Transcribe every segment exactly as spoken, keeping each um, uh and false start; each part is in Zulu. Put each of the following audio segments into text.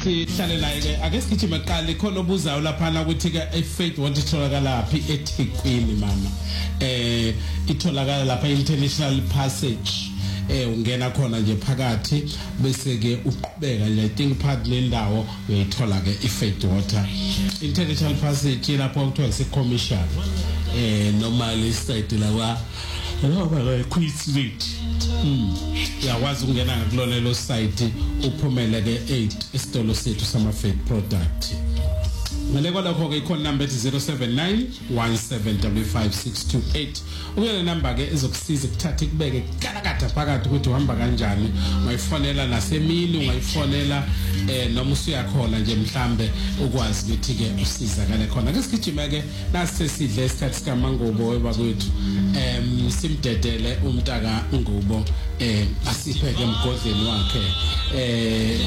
sihlale naye ke ake sithi maqale khona obuzayo laphana ukuthi ke iFaith want itholakala laphi eThekwini mama eh itholakala lapha International Passage eh ungena khona nje phakathi bese ke uqhubeka nje I think part lendawo uyayithola ke iFaith Water International Passage lapho kuthiwa isecommercial eh normally site la kwa ngoba la Queen's Street mm yawazi ungena ngakulona lo site uphumele ke eight esitolo sethu sama Faith product ngale kwalokho ke ikhona number zero seven nine one seven five five six two eight uyele number ke ezokusiza ukuthatha ikubeke kalakatha phakathi ukuthi uhamba kanjani ungayifonela nasemini ungayifonela eh noma usuyakhona nje mhlambe ukwazi ukuthi ke usizakale khona ke sigijima ke nasesidle isikhathi sikaMangubo ebakwethu em simdedele umntaka Ngubo eh asipheke emgodleni wakhe eh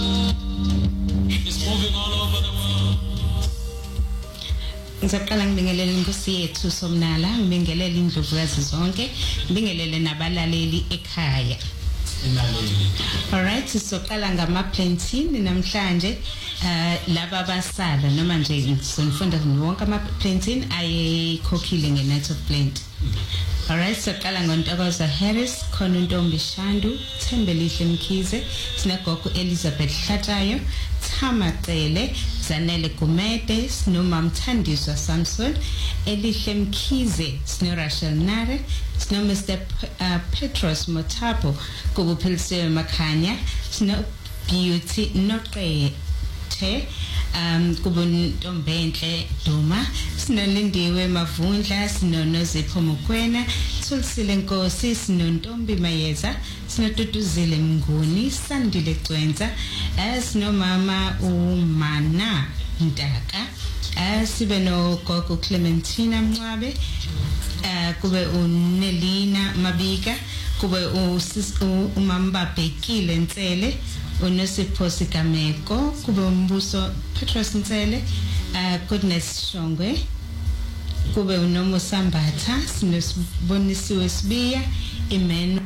It's moving all over the world. Ngizaqala ngibingelele inkosi yethu Somnala ngibingelele indlovukazi zonke ngibingelele nabalaleli ekhaya inaleli alright sizoqala ngama plantain namhlanje uh, laba basala noma nje sonifunda wonke ama plantain ayekhokhile nge night of plant alright sizoqala ngoNtokoza Harris khona uNtombi Shandu Thembelihle Mkhize sinagogo Elizabeth Hlatayo Thamacele Zanele Gumede sinoma Mthandiswa Samson Elihle Mkhize sino Rachel Nare sino Mister P uh, Petros Motapo kubuphilise Makhanya sino Beauty Noqe the um kubuntombenhle Duma sinolindiwe Mavundla sino Nozipho Mokwena Thulisile Nkosi sino Ntombi Mayeza sino Tutuzile Mnguni Sandile Cwenza sino mama uMana Ntaka sibe no gogo Clementina Mncwabe kube uNelina Mabika kube umamba Bhekile Ntsele uNosipho Sigameko kube umbuso Petros Ntsele Goodness Shongwe kube uNomo Sambatha sinosibonisiwe Sibiya Amen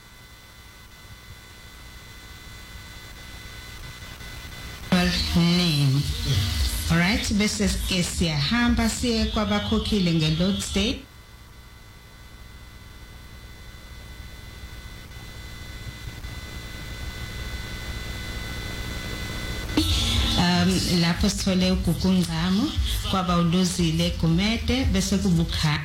name alright bese ke siyahamba siye kwabakhokhile ngeLord State um lapho sithole uGugungcamo kwaba uLuzile Gumede bese kubukhanya